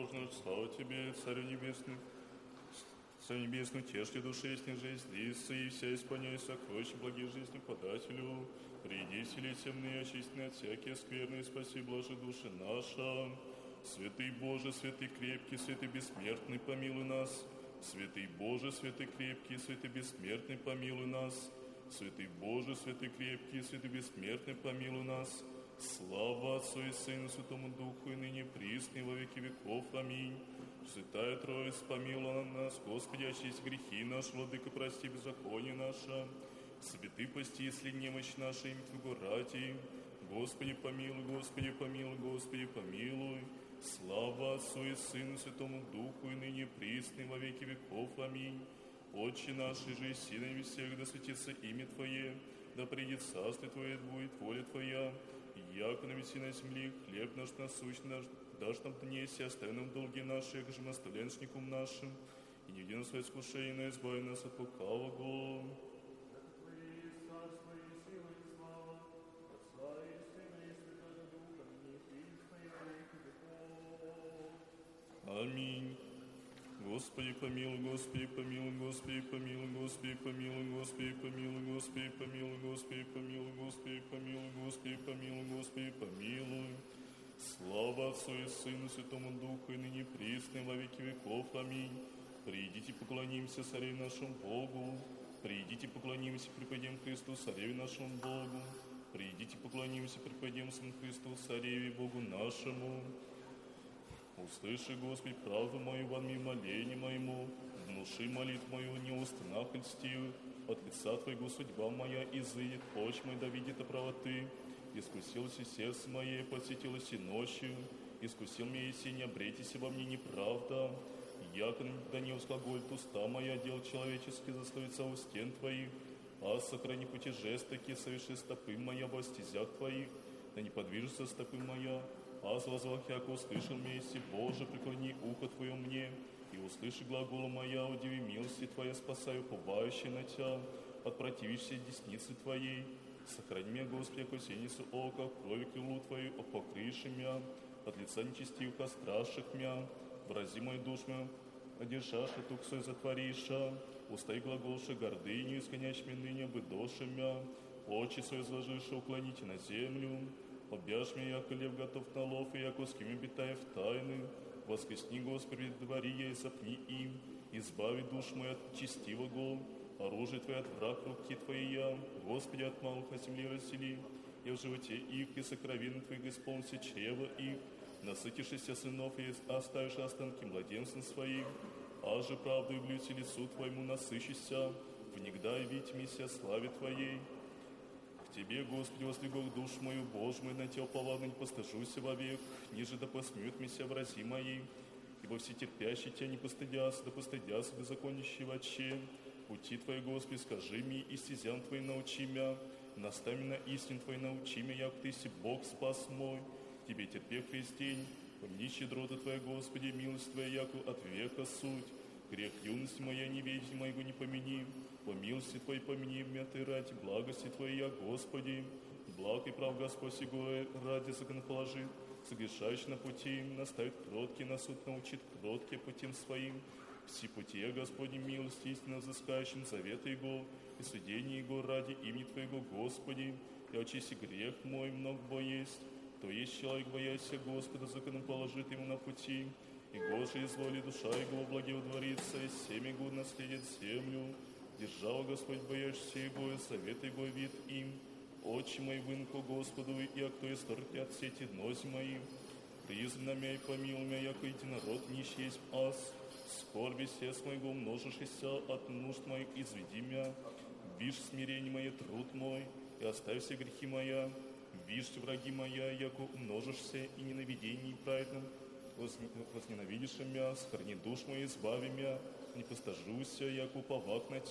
должно, слава Тебе, Царю Небесный, Царю Небесный, тешьте души и снижи злиться, и вся исполняй сокровища благих жизни подателю. Приди, сели темные, очистные от всякие скверные, спаси, блажи души наша. Святый Боже, святый крепкий, святый бессмертный, помилуй нас. Святый Боже, святый крепкий, святый бессмертный, помилуй нас. Святый Боже, святый крепкий, святый бессмертный, помилуй нас. Слава Отцу и Сыну, Святому Духу, и ныне присно, и во веки веков. Аминь. Святая Троица, помилуй нас, Господи, очисти грехи наши, Владыка, прости беззаконие наше. Святый, пости, если немощь наша, имя Твоего ради. Господи, помилуй, Господи, помилуй, Господи, помилуй. Слава Отцу и Сыну, Святому Духу, и ныне присно, и во веки веков. Аминь. Отче наш, же и си на небесех, да светится имя Твое, да придет царствие Твое, да будет воля Твоя, яко на небеси на земле, хлеб наш насущный дашь нам днесь, и остави нам долги наши, как же мы оставляем должникам нашим, и не веди нас в искушение, но избави нас от лукавого. Аминь. Господи, помилуй, Господи, помилуй, Господи, помилуй, Господи, помилуй, Господи, помилуй, Господи, помилуй, Господи, помилуй, Господи, помилуй, Господи, помилуй, Господи, помилуй. Слава Отцу и Сыну, Святому Духу, и ныне присно, и во веки веков. Аминь. Придите, поклонимся Царю нашему Богу. Придите, поклонимся, преподем Христу, Цареве нашему Богу. Придите, поклонимся, преподем самому Христу, Цареве Богу нашему. Услыши, Господи, правду мою, во мне моление моему, внуши молитву мою, не устынах льстивых, от лица Твоего судьба моя изыдет, очь мой да видит о правоты. Искусилось и сердце мое, посетилось и ночью, искусил меня и сень, обретися во мне неправда. Яко да не усклаголит уста моя, дел человеческий засловится у стен Твоих, а сохрани пути жестоки, соверши стопы моя во стезях Твоих, да не подвижется стопы моя. А возвах, яко услышал мести, Боже, преклони ухо Твое мне, и услыши глагола моя, удиви милости Твоя, спасаю побающий на Тя, от противившейся десницы Твоей. Сохрани меня, Господи, яко сеницу ока, крови крылу Твою, покрыши мя, от лица нечестивых страшных мя, врази мой душ мя, одержаша туксой затвориша, устай глаголша гордыню, исконяч меня ныне быдоши мя, очи свои изложивши уклоните на землю. Обяжь меня, яко лев готов на лов, и яко с кем обитая в тайны. Воскресни, Господи, двори я и запни им, избави душ мой от честивого, оружие Твое от враг руки Твоей я, Господи, от малых на земле рассели, и в животе их, и сокровенны Твоих исполнится чрево их, насытившися сынов, и оставишь останки младенцев своих, а же правду и в люте лицу Твоему насыщися, внегда явить мися славе Твоей. К Тебе, Господи, возлегох душ мою, Боже мой, на Тебя уповал, не постыжуся вовек, ниже да посмеют меня врази мои, ибо все терпящие Тебя не постыдятся, да постыдятся беззаконищие вотче. Пути Твои, Господи, скажи мне, и стезям Твоим научи мя, наставь меня на истин Твоей научи мя, як Ты си Бог спас мой, Тебе терпев весь день, помни щедроты Твоя, Господи, милость Твоя, яку от века суть. Грех юности моя, неведение моего не помяни, по милости Твоей помяни меня Ты ради благости Твоей, я, Господи. Благ и прав Господь сего ради законоположит, согрешающий на пути, наставит кроткий на суд, научит кроткие путем своим. Все пути, я, Господи, милости истинно взыскающим завета Его и судения Его ради имени Твоего, Господи, и очисти грех мой, много бо есть. То есть человек, боясь Господа, законоположит ему на пути, и Боже, изволи душа Его благоводворится, и семя Его наследит землю. Держава, Господь, боящийся Его, и совет Его вид им. Очи мои вынко Господу, и а кто исторгнет от сети нози мои. Призван на мя и помилуй мя, яко единород нищ есть аз. Скорби сес моего умножишься, от нужд моих изведи мя. Вишь смирение мое, труд мой, и оставь все грехи моя. Вишь, враги моя, яко умножишься, и ненавидение праведным. Возненавидишь мя, сохрани душ мой, избави мя, не постажуся, яко уповак на